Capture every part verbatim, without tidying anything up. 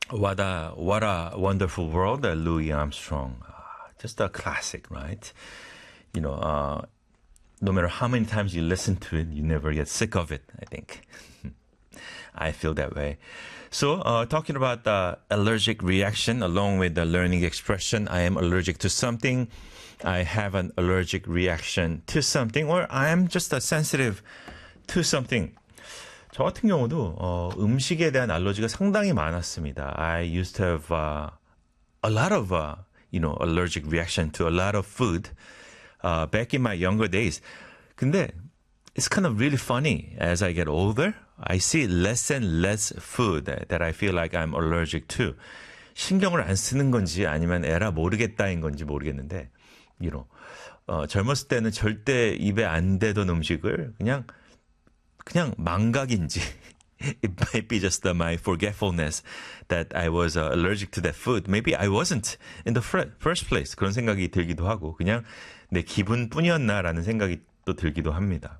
What a what a wonderful world, uh, Louis Armstrong. Uh, just a classic, right? You know, uh, no matter how many times you listen to it, you never get sick of it. I think I feel that way. So, uh, talking about the allergic reaction, along with the learning expression, I am allergic to something. I have an allergic reaction to something, or I am just a sensitive to something. 저 같은 경우도 어, 음식에 대한 알러지가 상당히 많았습니다. I used to have uh, a lot of uh, you know allergic reaction to a lot of food uh, back in my younger days. 근데 it's kind of really funny as I get older. I see less and less food that, that I feel like I'm allergic to. 신경을 안 쓰는 건지 아니면 에라 모르겠다인 건지 모르겠는데, you know, 어, 젊었을 때는 절대 입에 안 대던 음식을 그냥 그냥 망각인지 it might be just uh, my forgetfulness that I was uh, allergic to that food. Maybe I wasn't in the first place. 그런 생각이 들기도 하고 그냥 내 기분뿐이었나라는 생각이 또 들기도 합니다.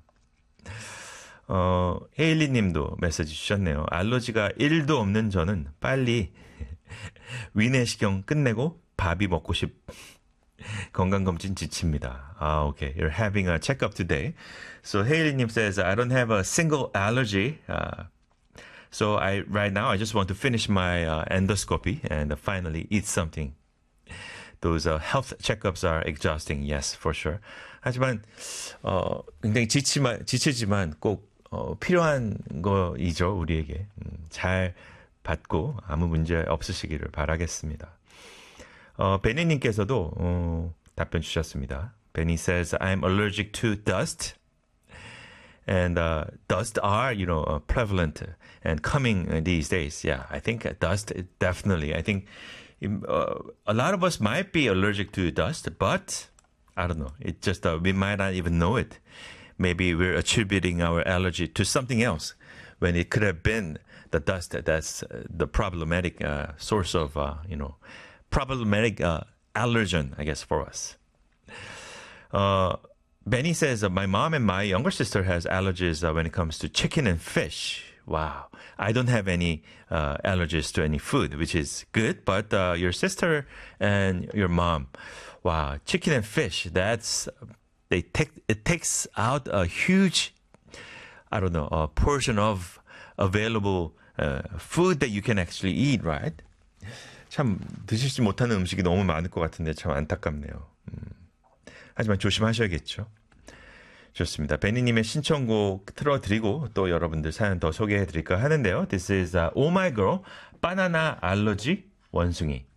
어, 헤일리 님도 메시지 주셨네요. 알러지가 일도 없는 저는 빨리 위내시경 끝내고 밥이 먹고 싶 건강검진 지칩니다. Ah, okay. You're having a checkup today. So Haley-님 says, I don't have a single allergy. Uh, so I right now, I just want to finish my uh, endoscopy and uh, finally eat something. Those uh, health checkups are exhausting. Yes, for sure. 하지만 어, 굉장히 지치마, 지치지만 꼭 어, 필요한 거이죠. 우리에게. 음, 잘 받고 아무 문제 없으시기를 바라겠습니다. 어, 베니님께서도 어, 답변 주셨습니다. Benny says, I'm allergic to dust. And uh, dust are, you know, uh, prevalent and coming uh, these days. Yeah, I think uh, dust, definitely. I think uh, a lot of us might be allergic to dust, but I don't know. It just, uh, we might not even know it. Maybe we're attributing our allergy to something else when it could have been the dust that's uh, the problematic uh, source of, uh, you know, problematic uh, allergen, I guess, for us. Uh, Benny says, uh, my mom and my younger sister has allergies uh, when it comes to chicken and fish. Wow. I don't have any uh, allergies to any food, which is good. But uh, your sister and your mom, wow, chicken and fish, that's, they take, it takes out a huge, I don't know, a portion of available uh, food that you can actually eat, right? 참 드시지 못하는 음식이 너무 많을 것 같은데 참 안타깝네요. 음. 하지만 조심하셔야겠죠. 좋습니다. 베니님의 신청곡 틀어드리고 또 여러분들 사연 더 소개해드릴까 하는데요. This is uh, Oh My Girl, 바나나 알러지 원숭이.